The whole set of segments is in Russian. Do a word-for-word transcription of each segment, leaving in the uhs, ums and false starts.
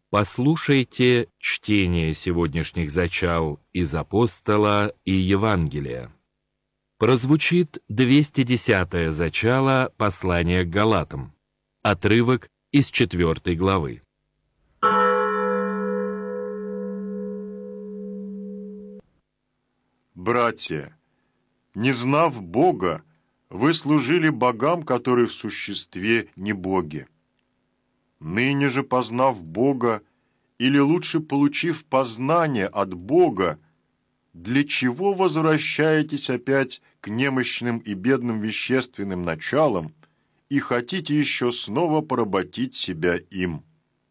Послушайте чтение сегодняшних зачал из Апостола и Евангелия. Прозвучит двести десятое зачало послания к Галатам, отрывок из четвёртой главы. Братья, не знав Бога, вы служили богам, которые в существе не боги. Ныне же, познав Бога, или лучше получив познание от Бога, для чего возвращаетесь опять к немощным и бедным вещественным началам и хотите еще снова поработить себя им?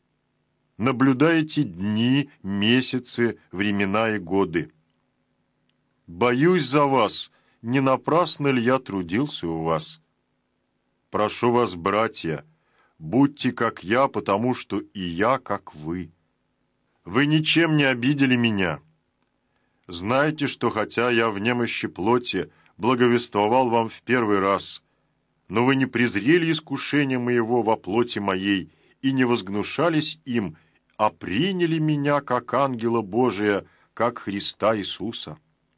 Наблюдаете дни, месяцы, времена и годы. Боюсь за вас, не напрасно ли я трудился у вас? Прошу вас, братья, будьте как я, потому что и я как вы. Вы ничем не обидели меня. Знайте, что хотя я в немощи плоти благовествовал вам в первый раз, но вы не презрели искушения моего во плоти моей и не возгнушались им, а приняли меня как ангела Божия, как Христа Иисуса.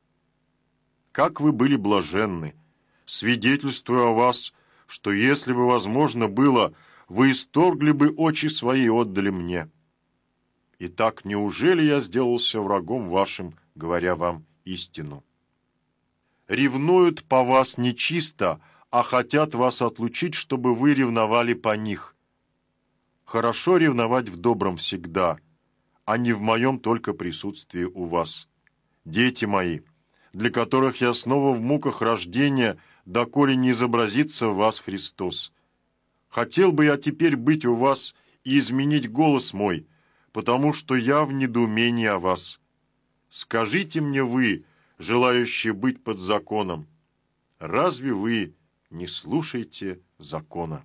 Как вы были блаженны, свидетельствуя о вас, что если бы возможно было, вы исторгли бы очи свои и отдали мне. Итак, неужели я сделался врагом вашим, говоря вам истину? Ревнуют по вас нечисто, а хотят вас отлучить, чтобы вы ревновали по них. Хорошо ревновать в добром всегда, а не в моем только присутствии у вас. Дети мои, для которых я снова в муках рождения, доколе не изобразится в вас Христос. Хотел бы я теперь быть у вас и изменить голос мой, потому что я в недоумении о вас. Скажите мне вы, желающие быть под законом, разве вы не слушаете закона?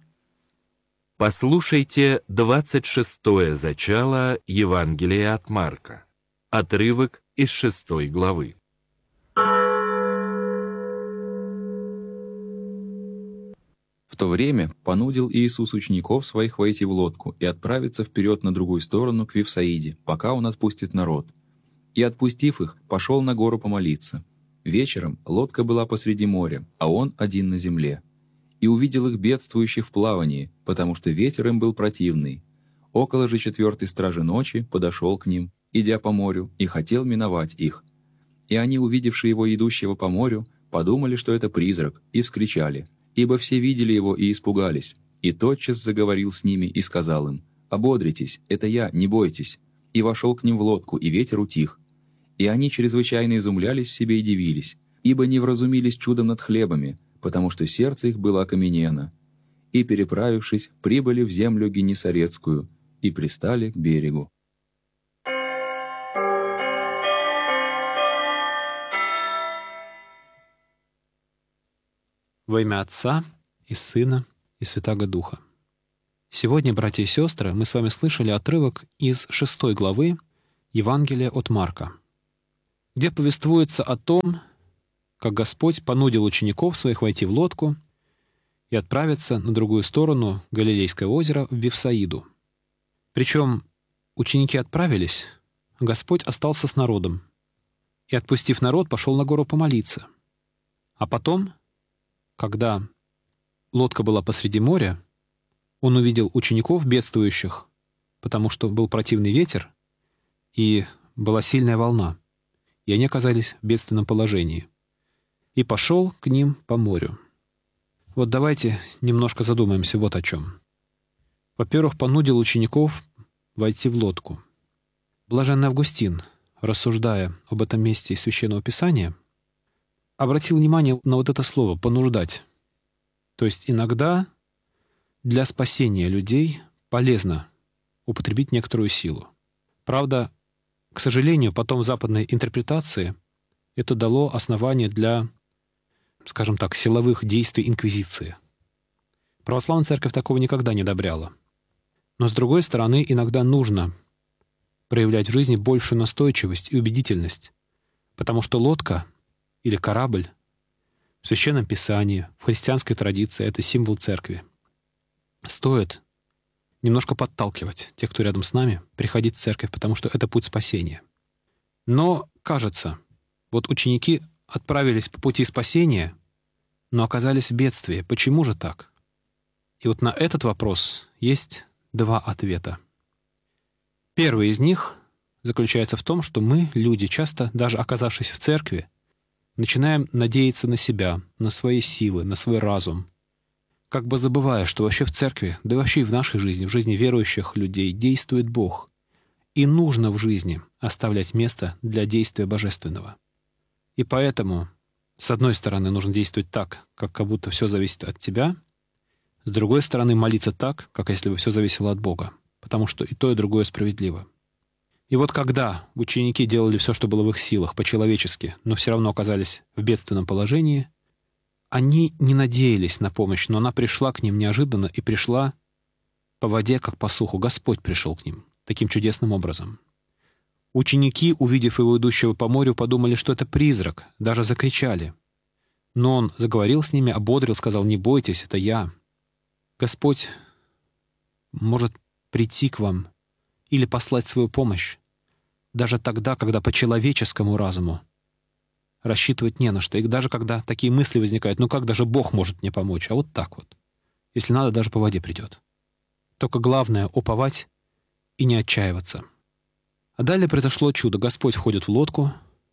Послушайте двадцать шестое зачало Евангелия от Марка, отрывок из шестой главы. В то время понудил Иисус учеников своих войти в лодку и отправиться вперед на другую сторону к Вифсаиде, пока Он отпустит народ. И, отпустив их, пошел на гору помолиться. Вечером лодка была посреди моря, а Он один на земле. И увидел их бедствующих в плавании, потому что ветер им был противный. Около же четвертой стражи ночи подошел к ним, идя по морю, и хотел миновать их. И они, увидевши его идущего по морю, подумали, что это призрак, и вскричали, ибо все видели его и испугались. И тотчас заговорил с ними и сказал им: «Ободритесь, это я, не бойтесь». И вошел к ним в лодку, и ветер утих. И они чрезвычайно изумлялись в себе и дивились, ибо не вразумились чудом над хлебами, потому что сердце их было окаменено. И, переправившись, прибыли в землю Генесарецкую и пристали к берегу. Во имя Отца и Сына и Святаго Духа. Сегодня, братья и сестры, мы с вами слышали отрывок из шестой главы Евангелия от Марка, где повествуется о том, как Господь понудил учеников своих войти в лодку и отправиться на другую сторону Галилейского озера в Вифсаиду. Причем ученики отправились, а Господь остался с народом и, отпустив народ, пошел на гору помолиться. А потом, когда лодка была посреди моря, Он увидел учеников, бедствующих, потому что был противный ветер и была сильная волна, и они оказались в бедственном положении. И пошел к ним по морю. Вот давайте немножко задумаемся вот о чем. Во-первых, понудил учеников войти в лодку. Блаженный Августин, рассуждая об этом месте из Священного Писания, обратил внимание на вот это слово «понуждать». То есть иногда для спасения людей полезно употребить некоторую силу. Правда, к сожалению, потом в западной интерпретации это дало основание для, скажем так, силовых действий инквизиции. Православная церковь такого никогда не одобряла. Но, с другой стороны, иногда нужно проявлять в жизни большую настойчивость и убедительность, потому что лодка или корабль в Священном Писании, в христианской традиции — это символ церкви. Стоит немножко подталкивать тех, кто рядом с нами, приходить в церковь, потому что это путь спасения. Но, кажется, вот ученики отправились по пути спасения, но оказались в бедствии. Почему же так? И вот на этот вопрос есть два ответа. Первый из них заключается в том, что мы, люди, часто, даже оказавшись в церкви, начинаем надеяться на себя, на свои силы, на свой разум, как бы забывая, что вообще в церкви, да и вообще и в нашей жизни, в жизни верующих людей действует Бог. И нужно в жизни оставлять место для действия божественного. И поэтому, с одной стороны, нужно действовать так, как, как будто все зависит от тебя, с другой стороны, молиться так, как если бы все зависело от Бога, потому что и то, и другое справедливо. И вот когда ученики делали все, что было в их силах, по-человечески, но все равно оказались в бедственном положении, они не надеялись на помощь, но она пришла к ним неожиданно и пришла по воде, как по суху. Господь пришел к ним таким чудесным образом. Ученики, увидев его идущего по морю, подумали, что это призрак, даже закричали. Но он заговорил с ними, ободрил, сказал: «Не бойтесь, это я». Господь может прийти к вам или послать свою помощь даже тогда, когда по человеческому разуму рассчитывать не на что. И даже когда такие мысли возникают: ну как даже Бог может мне помочь? А вот так вот. Если надо, даже по воде придет. Только главное — уповать и не отчаиваться. А далее произошло чудо. Господь входит в лодку.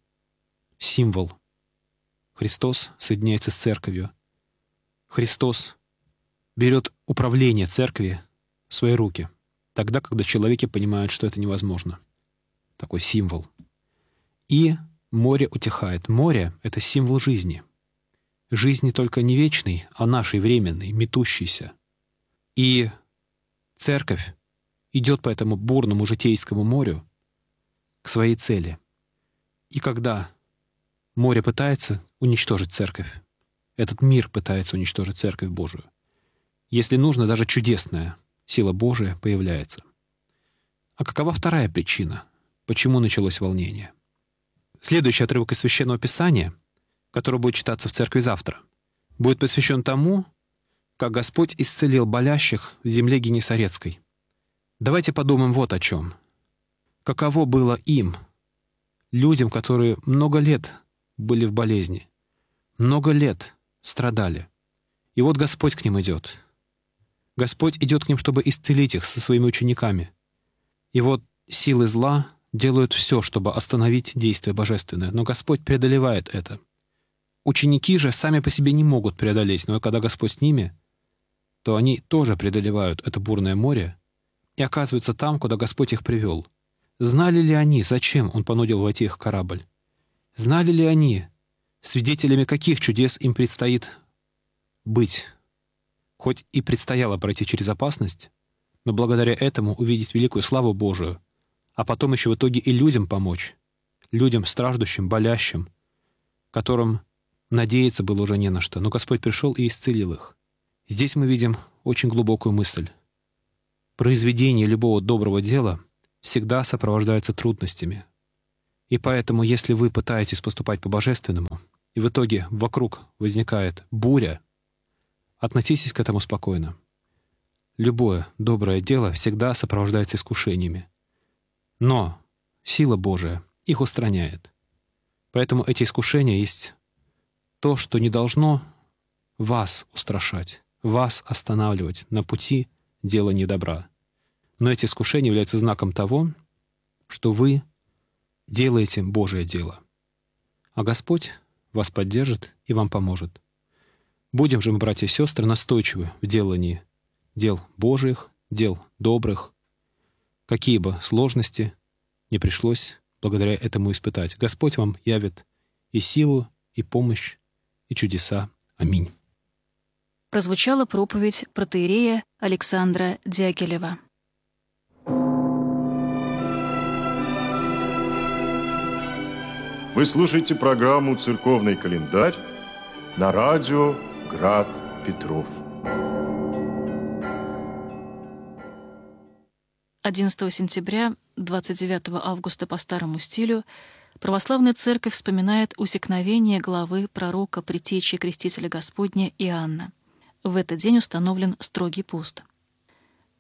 Символ. Христос соединяется с церковью. Христос берет управление церкви в свои руки, тогда, когда человеки понимают, что это невозможно. Такой символ. И море утихает. Море — это символ жизни. Жизни только не вечной, а нашей временной, метущейся. И церковь идет по этому бурному житейскому морю к своей цели. И когда море пытается уничтожить церковь, этот мир пытается уничтожить церковь Божию, если нужно, даже чудесная сила Божия появляется. А какова вторая причина, почему началось волнение? Следующий отрывок из Священного Писания, который будет читаться в церкви завтра, будет посвящен тому, как Господь исцелил болящих в земле Генесарецкой. Давайте подумаем вот о чем. Каково было им, людям, которые много лет были в болезни, много лет страдали. И вот Господь к ним идет. Господь идет к ним, чтобы исцелить их со своими учениками. И вот силы зла делают все, чтобы остановить действие божественное, но Господь преодолевает это. Ученики же сами по себе не могут преодолеть, но когда Господь с ними, то они тоже преодолевают это бурное море и оказываются там, куда Господь их привел. Знали ли они, зачем Он понудил войти их в корабль? Знали ли они, свидетелями каких чудес им предстоит быть? Хоть и предстояло пройти через опасность, но благодаря этому увидеть великую славу Божию, а потом еще в итоге и людям помочь, людям страждущим, болящим, которым надеяться было уже не на что. Но Господь пришел и исцелил их. Здесь мы видим очень глубокую мысль. Произведение любого доброго дела всегда сопровождается трудностями. И поэтому, если вы пытаетесь поступать по-божественному, и в итоге вокруг возникает буря, относитесь к этому спокойно. Любое доброе дело всегда сопровождается искушениями. Но сила Божия их устраняет. Поэтому эти искушения есть то, что не должно вас устрашать, вас останавливать на пути дела недобра. Но эти искушения являются знаком того, что вы делаете Божие дело. А Господь вас поддержит и вам поможет. Будем же мы, братья и сестры, настойчивы в делании дел Божьих, дел добрых, какие бы сложности не пришлось благодаря этому испытать. Господь вам явит и силу, и помощь, и чудеса. Аминь. Прозвучала проповедь протоиерея Александра Дягилева. Вы слушаете программу «Церковный календарь» на радио «Град Петров». одиннадцатого сентября, двадцать девятого августа по старому стилю православная церковь вспоминает усекновение главы пророка предтечи Крестителя Господня Иоанна. В этот день установлен строгий пост.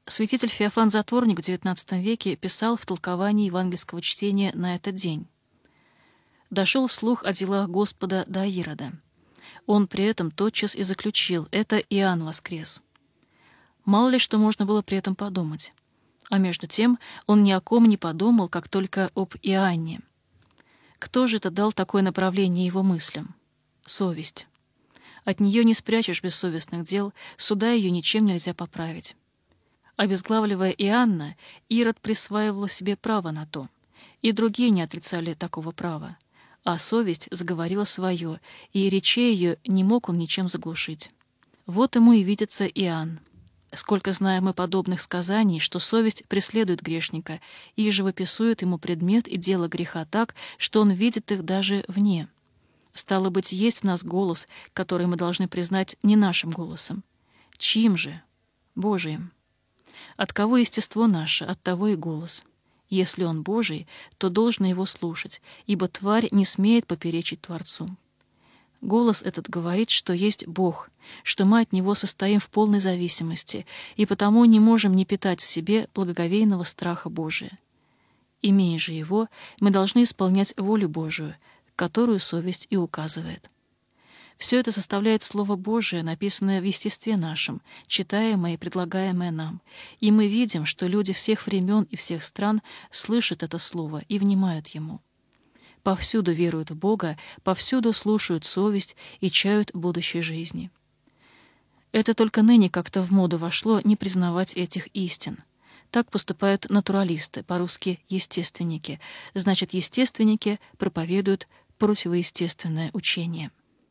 Святитель Феофан Затворник в девятнадцатом веке писал в толковании евангельского чтения на этот день: «Дошел слух о делах Господа до Ирода. Он при этом тотчас и заключил: это Иоанн воскрес». Мало ли что можно было при этом подумать. А между тем он ни о ком не подумал, как только об Иоанне. Кто же это дал такое направление его мыслям? Совесть. От нее не спрячешь бессовестных дел, суда ее ничем нельзя поправить. Обезглавливая Иоанна, Ирод присваивал себе право на то, и другие не отрицали такого права, а совесть заговорила свое, и речей ее не мог он ничем заглушить. Вот ему и видится Иоанн. Сколько знаем мы подобных сказаний, что совесть преследует грешника и живописует ему предмет и дело греха так, что он видит их даже вне. Стало быть, есть в нас голос, который мы должны признать не нашим голосом. Чьим же? Божиим. От кого естество наше, от того и голос. Если он Божий, то должно его слушать, ибо тварь не смеет поперечить Творцу. Голос этот говорит, что есть Бог, что мы от Него состоим в полной зависимости, и потому не можем не питать в себе благоговейного страха Божия. Имея же Его, мы должны исполнять волю Божию, которую совесть и указывает. Все это составляет Слово Божие, написанное в естестве нашем, читаемое и предлагаемое нам, и мы видим, что люди всех времен и всех стран слышат это Слово и внимают Ему. Повсюду веруют в Бога, повсюду слушают совесть и чают будущей жизни. Это только ныне как-то в моду вошло не признавать этих истин. Так поступают натуралисты, по-русски естественники. Значит, естественники проповедуют противоестественное учение.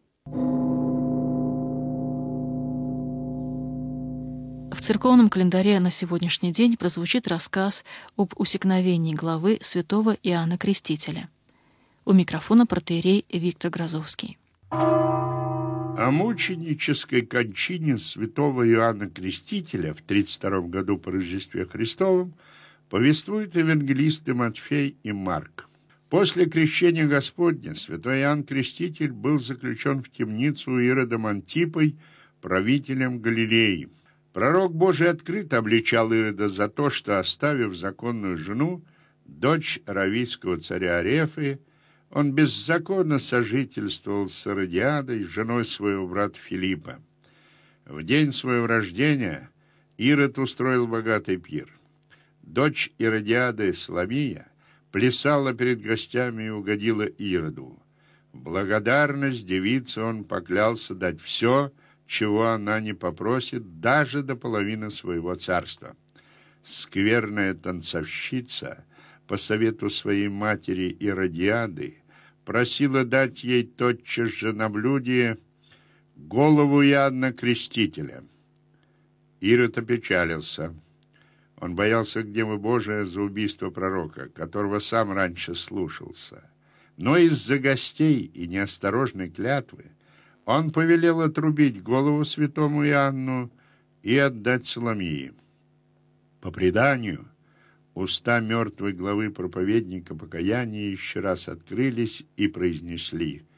В церковном календаре на сегодняшний день прозвучит рассказ об усекновении главы святого Иоанна Крестителя. У микрофона протоиерей Виктор Грозовский. О мученической кончине святого Иоанна Крестителя в тридцать втором году по Рождестве Христовом повествуют евангелисты Матфей и Марк. После крещения Господня святой Иоанн Креститель был заключен в темницу Иродом Антипой, правителем Галилеи. Пророк Божий открыто обличал Ирода за то, что, оставив законную жену, дочь равийского царя Арефы, он беззаконно сожительствовал с Иродиадой, женой своего брата Филиппа. В день своего рождения Ирод устроил богатый пир. Дочь Иродиады, Саломия, плясала перед гостями и угодила Ироду. В благодарность девице он поклялся дать все, чего она не попросит, даже до половины своего царства. Скверная танцовщица, по совету своей матери Иродиады, просила дать ей тотчас же на блюде голову Иоанна Крестителя. Ирод опечалился. Он боялся гнева Божия за убийство пророка, которого сам раньше слушался. Но из-за гостей и неосторожной клятвы он повелел отрубить голову святому Иоанну и отдать Соломии. По преданию, уста мертвой главы проповедника покаяния еще раз открылись и произнесли: